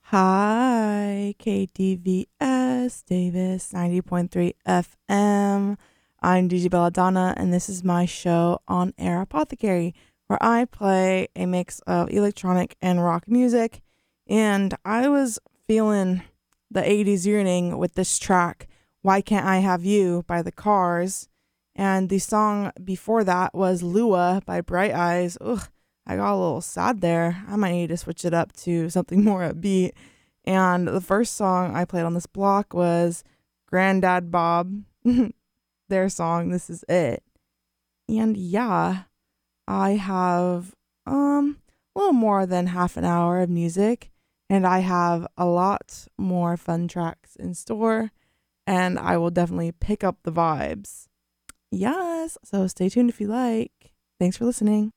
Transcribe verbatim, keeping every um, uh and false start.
Hi, K D V S Davis ninety point three F M. I'm D J Belladonna, and this is my show on Air Apothecary, where I play a mix of electronic and rock music. And I was feeling the eighties yearning with this track, Why Can't I Have You by The Cars. And the song before that was Lua by Bright Eyes. Ugh, I got a little sad there. I might need to switch it up to something more upbeat. And the first song I played on this block was Granddad Bob, their song, This Is It. And yeah, I have um a little more than half an hour of music, and I have a lot more fun tracks in store, and I will definitely pick up the vibes. Yes, so stay tuned if you like. Thanks for listening.